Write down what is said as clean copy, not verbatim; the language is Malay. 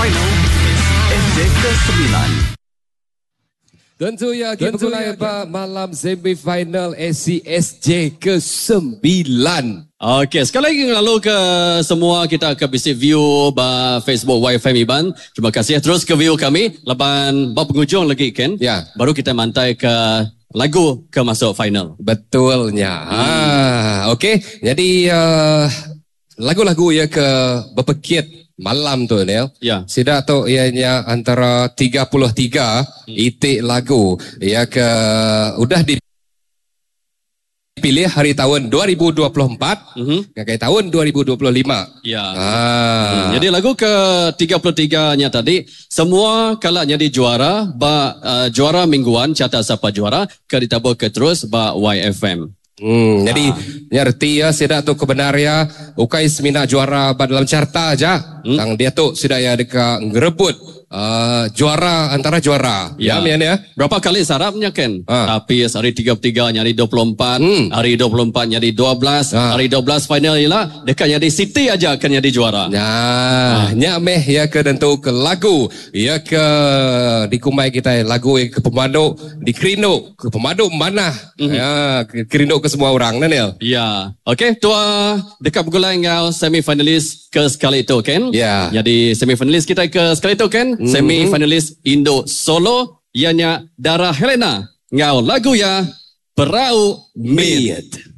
final SJ ke-9. Tentu ya kita mulai malam semifinal SCSJ ke-9. Okey, sekali lagi lalu ke semua kita akan visit view ba Facebook YFM Iban. Terima kasih terus ke view kami leban bab penghujung lagi kan. Ya. Baru kita mantai ke lagu ke masuk final. Betulnya. Okey. Jadi lagu-lagu ya ke berpekit malam tu Neil. Ya. Sidak tu ianya antara 33 itik lagu ya ke udah dipilih hari tahun 2024 ke tahun 2025. Ya. Jadi lagu ke-33-nya tadi semua kalau jadi juara juara mingguan catat siapa juara ke ditabur ke terus ba YFM. Jadi nyerti ya sidak tu kebenaria ukai semina juara dalam carta aja. Tang dia tu sidak ya deka ngerebut juara antara juara. Ya. Ya. Berapa kali sarapnya kan? Tapi hari 33 nyari 24, hari 24 nyari 12, hari 12 final ialah dekat nyari City aja akan jadi juara. Nah, nyameh ya ke tentu ke lagu ya ke di kumai kita lagu ke pemandu di Krino ke pemandu mana ya ke Krino ke semua orang Daniel. Ya. Okey, tua dekat bergulai ngau semifinalis ke sekali itu kan? Ya. Jadi semifinalis kita ke sekali itu kan? Semifinalis Indo Solo ianya Dara Helena ngau lagu ya Berau Mid.